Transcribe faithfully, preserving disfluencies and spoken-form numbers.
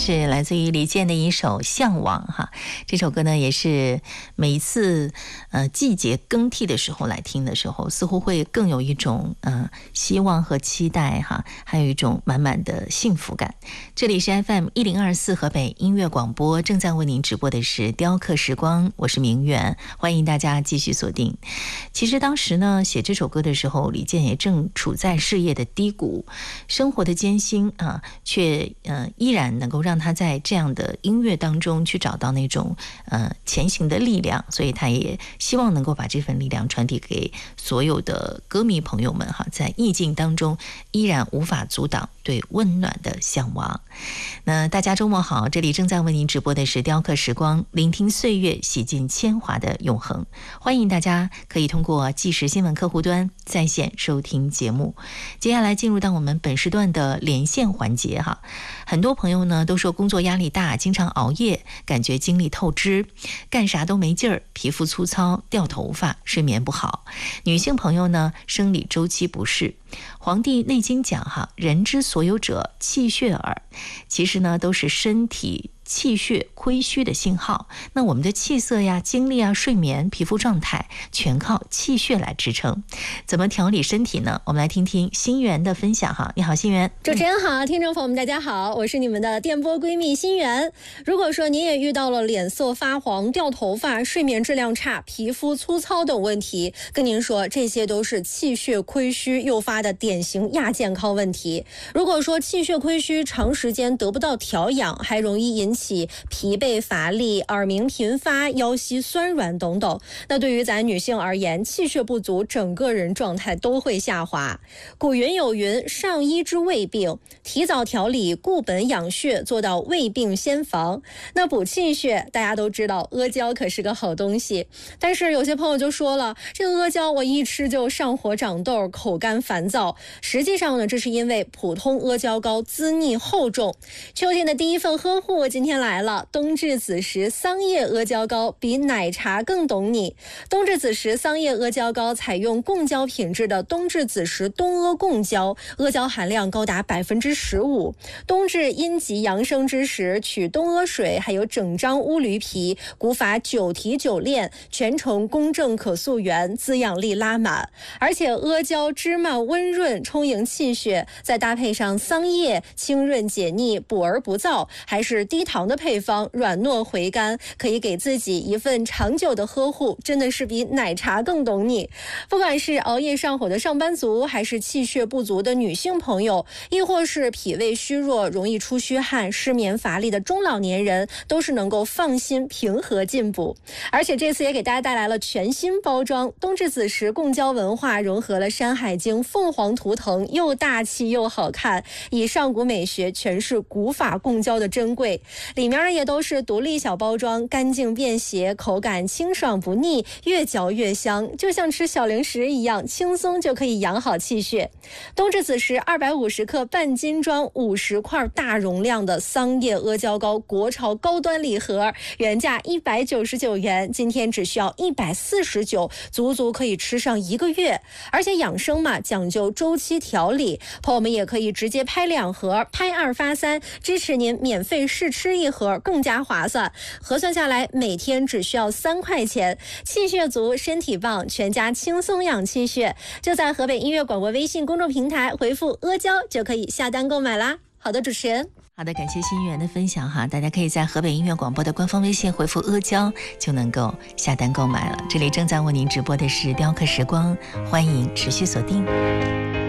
是来自于李健的一首《向往》哈。这首歌呢，也是每一次呃季节更替的时候来听的时候，似乎会更有一种呃希望和期待哈，还有一种满满的幸福感。这里是 F M 一零二四河北音乐广播，正在为您直播的是雕刻时光，我是明远，欢迎大家继续锁定。其实当时呢，写这首歌的时候，李健也正处在事业的低谷，生活的艰辛啊，却呃依然能够让他在这样的音乐当中去找到那种呃前行的力量，所以他也希望能够把这份力量传递给所有的歌迷朋友们哈，在意境当中依然无法阻挡对温暖的向往。那大家周末好，这里正在为您直播的是雕刻时光，聆听岁月洗尽铅华的永恒。欢迎大家可以通过即时新闻客户端在线收听节目。接下来进入到我们本时段的连线环节哈。很多朋友呢都说工作压力大，经常熬夜，感觉精力透支，干啥都没劲儿，皮肤粗糙，掉头发，睡眠不好。女性朋友呢生理周期不适。黄帝内经讲哈，人之所有者气血耳，其实呢都是身体气血亏虚的信号。那我们的气色呀、精力啊、睡眠、皮肤状态全靠气血来支撑。怎么调理身体呢？我们来听听心源的分享哈。你好，心源。 主持人好，听众朋友们大家好，我是你们的电波闺蜜心源。如果说您也遇到了脸色发黄、掉头发、睡眠质量差、皮肤粗糙等问题，跟您说这些都是气血亏虚诱发的典型亚健康问题。如果说气血亏虚长时间得不到调养，还容易引起疲惫乏力、耳鸣频发、腰膝酸软等等。那对于咱女性而言，气血不足，整个人状态都会下滑。古云有云，上医治未病，提早调理固本养血，做到未病先防。那补气血，大家都知道阿胶可是个好东西，但是有些朋友就说了，这个阿胶我一吃就上火长痘，口干烦躁。实际上呢，这是因为普通阿胶膏滋腻厚重。秋天的第一份呵护今天来了，冬至子时桑叶阿胶膏比奶茶更懂你。冬至子时桑叶阿胶膏采用贡胶品质的冬至子时冬阿贡胶，阿胶含量高达百分之十五。冬至阴极阳生之时，取冬阿水，还有整张乌驴皮，古法九提九炼，全程公正可溯源，滋养力拉满。而且阿胶芝麻温润，充盈气血，再搭配上桑叶，清润解腻，补而不燥，还是低糖的配方，软糯回甘，可以给自己一份长久的呵护，真的是比奶茶更懂你。不管是熬夜上火的上班族，还是气血不足的女性朋友，亦或是脾胃虚弱、容易出虚汗、失眠乏力的中老年人，都是能够放心平和进补。而且这次也给大家带来了全新包装，冬至子时贡胶文化融合了山海经、凤凰图腾，又大气又好看，以上古美学诠释古法贡胶的珍贵。里面呢也都是独立小包装，干净便携，口感清爽不腻，越嚼越香，就像吃小零食一样，轻松就可以养好气血。冬至子时二百五十克半斤装五十块大容量的桑叶阿胶膏国潮高端礼盒，原价一百九十九元，今天只需要一百四十九，足足可以吃上一个月。而且养生嘛，讲究周期调理，朋友们也可以直接拍两盒，拍二发三，支持您免费试吃一盒，更加划算。核算下来每天只需要三块钱，气血足，身体棒，全家轻松养气血。就在河北音乐广播微信公众平台回复阿胶就可以下单购买啦。好的，主持人。 好的，感谢心源的分享哈，大家可以在河北音乐广播的官方微信回复阿胶就能够下单购买了。这里正在为您直播的是雕刻时光，欢迎持续锁定。